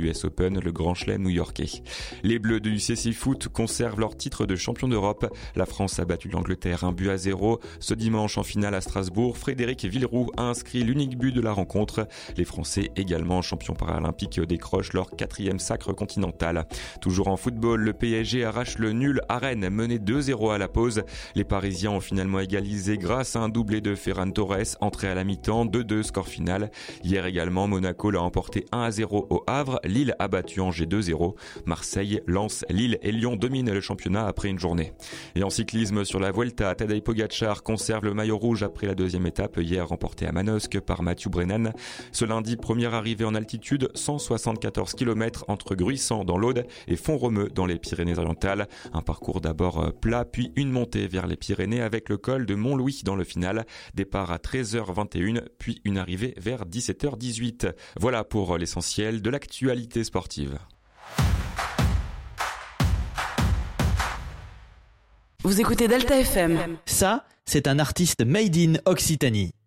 l'US Open, le Grand Chelem new-yorkais. Les Bleus du CSI Foot conservent leur titre de champion d'Europe. La France a battu l'Angleterre 1-0. Ce dimanche en finale à Strasbourg, Frédéric Villeroux a inscrit l'unique but de la rencontre. Les Français, également champions paralympiques, décrochent leur 4e sacre continental. Toujours en football, le PSG arrache le nul à Rennes, mené 2-0 à la pause. Les Parisiens ont finalement égalisé grâce à un doublé de Ferran Torres, entré à la mi-temps, 2-2 score final. Hier également, Monaco l'a emporté 1-0 au Havre. Lille a battu Angers 2-0. Marseille, Lens, Lille et Lyon dominent le championnat après une journée. Et en cyclisme sur la Vuelta, Tadej Pogačar conserve le maillot rouge après la deuxième étape hier remportée à Manosque par Mathieu Brennan. Ce lundi, première arrivée en altitude, 174 km entre Gruissant dans l'Aude et Font-Romeu dans les Pyrénées-Orientales. Un parcours d'abord plat puis une montée vers les Pyrénées avec le col de Montlouis dans le final. Départ à 13h21 puis une arrivée vers 17h18. Voilà pour l'essentiel de l'actualité sportive. Vous écoutez Delta FM. Ça, c'est un artiste made in Occitanie.